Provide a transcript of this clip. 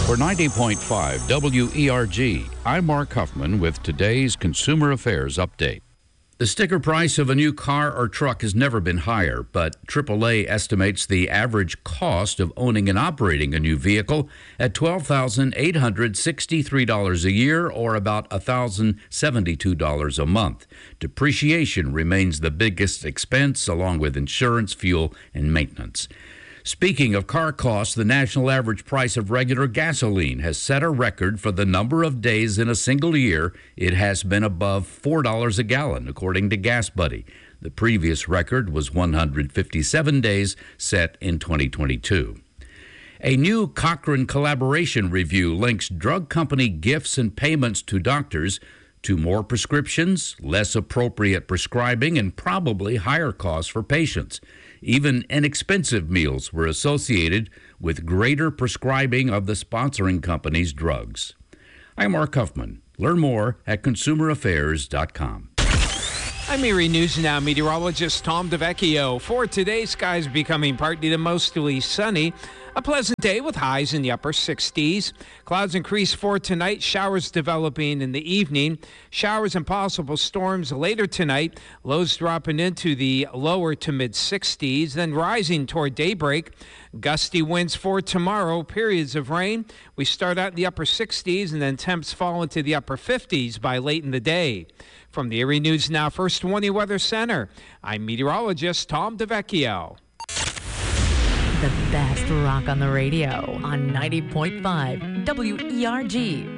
For 90.5 WERG, I'm Mark Huffman with today's Consumer Affairs Update. The sticker price of a new car or truck has never been higher, but AAA estimates the average cost of owning and operating a new vehicle at $12,863 a year, or about $1,072 a month. Depreciation remains the biggest expense, along with insurance, fuel, and maintenance. Speaking of car costs, the national average price of regular gasoline has set a record for the number of days in a single year it has been above $4 a gallon, according to GasBuddy. The previous record was 157 days, set in 2022. A new Cochrane collaboration review links drug company gifts and payments to doctors to more prescriptions, less appropriate prescribing, and probably higher costs for patients. Even inexpensive meals were associated with greater prescribing of the sponsoring company's drugs. I'm Mark Huffman. Learn more at consumeraffairs.com. I'm Erie News Now meteorologist Tom DeVecchio. For today, skies becoming partly to mostly sunny. A pleasant day with highs in the upper 60s. Clouds increase for tonight. Showers developing in the evening. Showers and possible storms later tonight. Lows dropping into the lower to mid 60s, then rising toward daybreak. Gusty winds for tomorrow. Periods of rain. We start out in the upper 60s and then temps fall into the upper 50s by late in the day. From the Erie News Now First Warning Weather Center, I'm meteorologist Tom DeVecchio. The best rock on the radio on 90.5 WERG.